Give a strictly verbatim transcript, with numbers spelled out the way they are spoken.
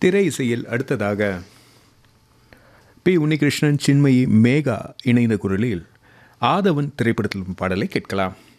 திரை இசையில் அடுத்ததாக பி உன்னிகிருஷ்ணன், சின்மயி, மேகா இணைந்த குரலில் ஆதவன் திரைப்படத்தில் பாடலை கேட்கலாம்.